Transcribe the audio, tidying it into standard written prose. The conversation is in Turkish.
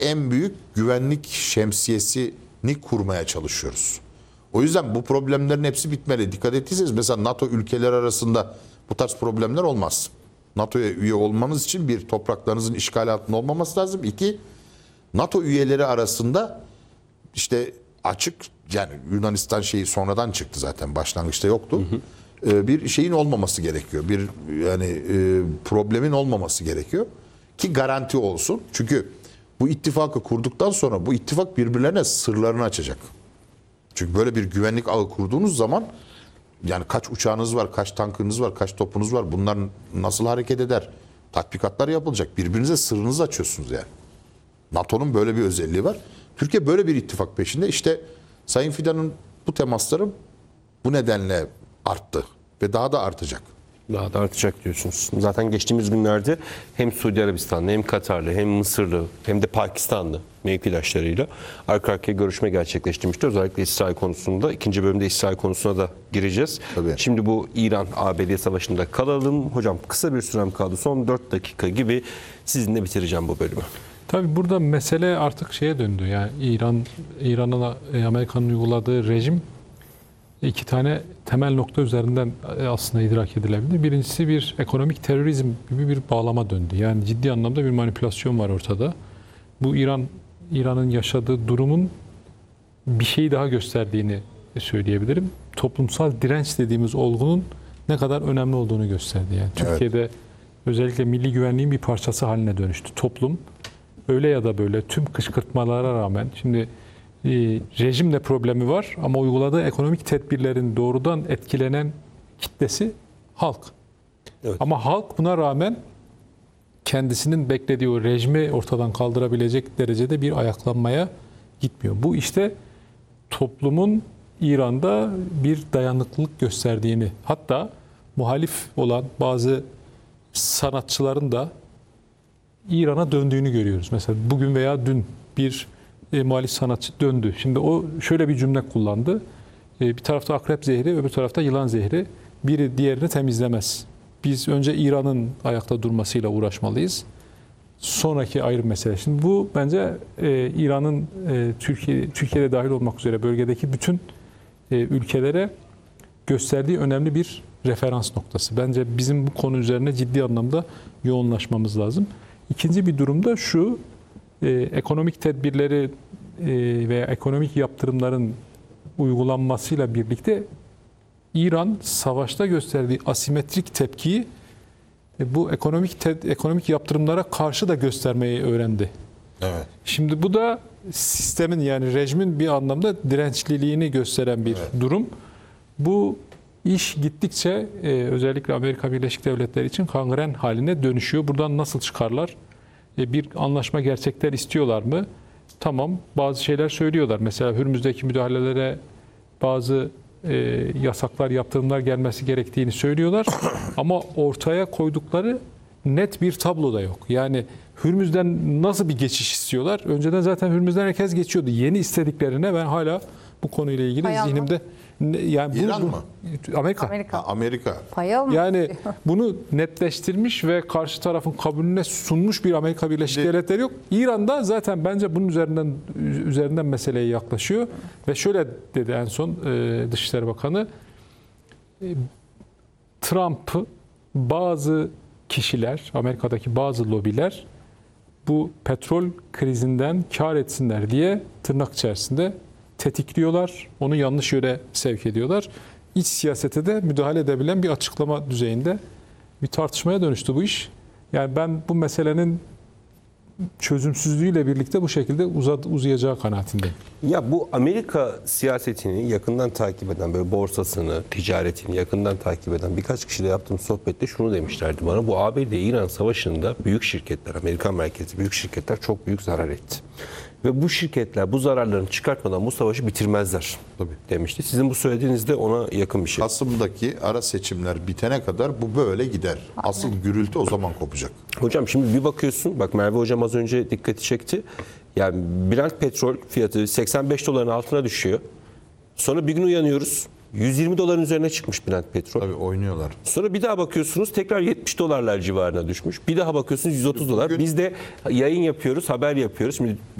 en büyük güvenlik şemsiyesini kurmaya çalışıyoruz. O yüzden bu problemlerin hepsi bitmeli. Dikkat ettiyseniz mesela NATO ülkeleri arasında bu tarz problemler olmaz. NATO'ya üye olmanız için bir, topraklarınızın işgal altında olmaması lazım. İki, NATO üyeleri arasında işte açık, yani Yunanistan şeyi sonradan çıktı zaten, başlangıçta yoktu. Bir şeyin olmaması gerekiyor. Bir yani problemin olmaması gerekiyor ki garanti olsun. Çünkü bu ittifakı kurduktan sonra bu ittifak birbirlerine sırlarını açacak. Çünkü böyle bir güvenlik ağı kurduğunuz zaman yani kaç uçağınız var, kaç tankınız var, kaç topunuz var, bunlar nasıl hareket eder? Tatbikatlar yapılacak. Birbirinize sırrınızı açıyorsunuz yani. NATO'nun böyle bir özelliği var. Türkiye böyle bir ittifak peşinde. İşte Sayın Fidan'ın bu temasları bu nedenle arttı ve daha da artacak. Daha da artacak diyorsunuz. Zaten geçtiğimiz günlerde hem Suudi Arabistanlı, hem Katarlı, hem Mısırlı, hem de Pakistanlı mevkidaşlarıyla arka arkaya görüşme gerçekleştirmişti. Özellikle İsrail konusunda. İkinci bölümde İsrail konusuna da gireceğiz. Tabii. Şimdi bu İran-ABD savaşında kalalım. Hocam kısa bir sürem kaldı. Son 4 dakika gibi sizinle bitireceğim bu bölümü. Tabii burada mesele artık şeye döndü. Yani İran'a Amerika'nın uyguladığı rejim iki tane temel nokta üzerinden aslında idrak edilebilir. Birincisi bir ekonomik terörizm gibi bir bağlama döndü. Yani ciddi anlamda bir manipülasyon var ortada. Bu İran'ın yaşadığı durumun bir şeyi daha gösterdiğini söyleyebilirim. Toplumsal direnç dediğimiz olgunun ne kadar önemli olduğunu gösterdi. Yani Türkiye'de özellikle milli güvenliğin bir parçası haline dönüştü. Toplum öyle ya da böyle tüm kışkırtmalara rağmen şimdi rejimle problemi var ama uyguladığı ekonomik tedbirlerin doğrudan etkilenen kitlesi halk. Evet. Ama halk buna rağmen kendisinin beklediği o rejimi ortadan kaldırabilecek derecede bir ayaklanmaya gitmiyor. Bu işte toplumun İran'da bir dayanıklılık gösterdiğini, hatta muhalif olan bazı sanatçıların da İran'a döndüğünü görüyoruz. Mesela bugün veya dün bir muhalif sanatçı döndü. Şimdi o şöyle bir cümle kullandı. Bir tarafta akrep zehri, öbür tarafta yılan zehri. Biri diğerini temizlemez. Biz önce İran'ın ayakta durmasıyla uğraşmalıyız. Sonraki ayrı mesele. Şimdi bu bence İran'ın Türkiye'de dahil olmak üzere bölgedeki bütün ülkelere gösterdiği önemli bir referans noktası. Bence bizim bu konu üzerine ciddi anlamda yoğunlaşmamız lazım. İkinci bir durum da şu: ekonomik tedbirleri veya ekonomik yaptırımların uygulanmasıyla birlikte İran savaşta gösterdiği asimetrik tepkiyi bu ekonomik yaptırımlara karşı da göstermeyi öğrendi. Evet. Şimdi bu da sistemin, yani rejimin bir anlamda dirençliliğini gösteren bir durum. Bu iş gittikçe özellikle Amerika Birleşik Devletleri için kangren haline dönüşüyor. Buradan nasıl çıkarlar? Bir anlaşma gerçekler istiyorlar mı? Tamam, bazı şeyler söylüyorlar. Mesela Hürmüz'deki müdahalelere bazı yasaklar, yaptırımlar gelmesi gerektiğini söylüyorlar. Ama ortaya koydukları net bir tablo da yok. Yani Hürmüz'den nasıl bir geçiş istiyorlar? Önceden zaten Hürmüz'den herkes geçiyordu. Yeni istediklerine ben hala bu konuyla ilgili zihnimde... Yani İran mı? Amerika. Payal mı? Yani bunu netleştirmiş ve karşı tarafın kabulüne sunmuş bir Amerika Birleşik Devletleri yok. İran'da zaten bence bunun üzerinden meseleye yaklaşıyor ve şöyle dedi en son Dışişleri Bakanı: Trump'ı bazı kişiler, Amerika'daki bazı lobiler bu petrol krizinden kar etsinler diye tırnak içerisinde tetikliyorlar. Onu yanlış yöne sevk ediyorlar. İç siyasete de müdahale edebilen bir açıklama düzeyinde bir tartışmaya dönüştü bu iş. Yani ben bu meselenin çözümsüzlüğüyle birlikte bu şekilde uzayacağı kanaatindeyim. Ya bu Amerika siyasetini yakından takip eden, böyle borsasını, ticaretini yakından takip eden birkaç kişiyle yaptığım sohbette şunu demişlerdi bana: bu ABD-İran savaşında büyük şirketler, Amerikan merkezli büyük şirketler çok büyük zarar etti. Ve bu şirketler bu zararlarını çıkartmadan bu savaşı bitirmezler demişti. Sizin bu söylediğiniz de ona yakın bir şey. Kasım'daki ara seçimler bitene kadar bu böyle gider. Asıl gürültü o zaman kopacak. Hocam şimdi bir bakıyorsun, bak Merve Hocam az önce dikkati çekti. Yani Brent petrol fiyatı 85 doların altına düşüyor. Sonra bir gün uyanıyoruz. 120 doların üzerine çıkmış Brent petrol. Tabii oynuyorlar. Sonra bir daha bakıyorsunuz tekrar 70 dolarlar civarına düşmüş. Bir daha bakıyorsunuz 130 dolar. Bugün- Biz de yayın yapıyoruz, haber yapıyoruz. Şimdi